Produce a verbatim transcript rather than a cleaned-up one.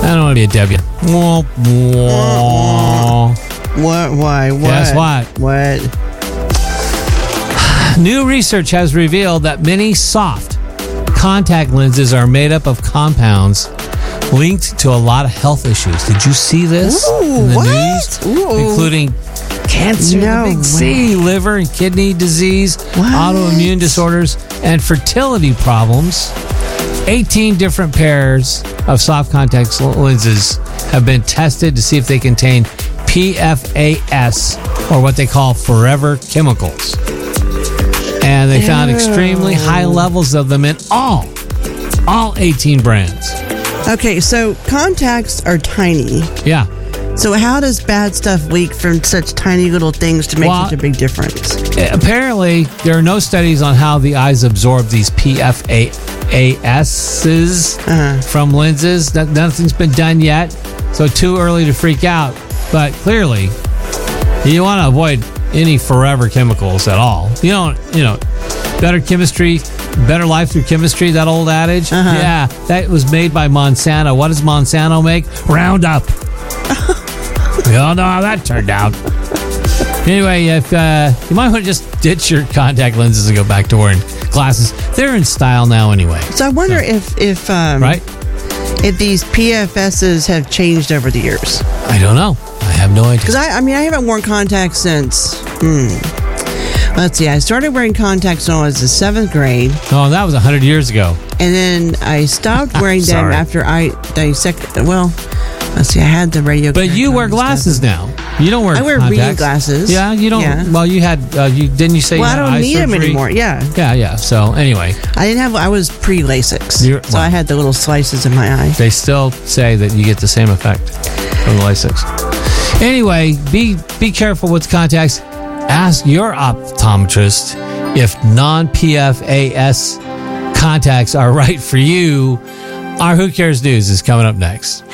I don't want to be a W. Wah, wah. What? Why? What? Guess what? What? New research has revealed that many soft contact lenses are made up of compounds linked to a lot of health issues. Did you see this Ooh, in the what? news? Ooh. Including cancer, No the big C, liver and kidney disease, What? autoimmune disorders, and fertility problems. eighteen different pairs of soft contact lenses have been tested to see if they contain P F A S, or what they call forever chemicals. And they found Ew. extremely high levels of them in all, all eighteen brands. Okay, so contacts are tiny. Yeah. So how does bad stuff leak from such tiny little things to make Well, such a big difference? Apparently, there are no studies on how the eyes absorb these P F A S's Uh-huh. from lenses. That nothing's been done yet, so too early to freak out. But clearly, you want to avoid any forever chemicals at all. You don't, you know, better chemistry, better life through chemistry, that old adage. Uh-huh. Yeah, that was made by Monsanto. What does Monsanto make? Roundup. We all know how that turned out. Anyway, if uh, you might want to just ditch your contact lenses and go back to wearing glasses. They're in style now anyway. So I wonder if if um, Right? if these P F S's have changed over the years. I don't know. I have no idea. Because I, I mean, I haven't worn contacts since. Hmm. Let's see. I started wearing contacts when I was in seventh grade, Oh, that was one hundred years ago. and then I stopped wearing them Sorry. after I dissected. Well, let's see. I had the radio. But you wear glasses now. You don't wear I wear contacts. reading glasses. Yeah, you don't. Yeah. Well, you had, uh, you didn't you say Well, I you had don't eye need them surgery? anymore. Yeah, Yeah, yeah. So anyway, I didn't have. I was pre LASIX, You're- so wow. I had the little slices in my eye. they still say that you get the same effect from the LASIK. Anyway, be be careful with contacts. Ask your optometrist if non-P F A S contacts are right for you. Our Who Cares News is coming up next.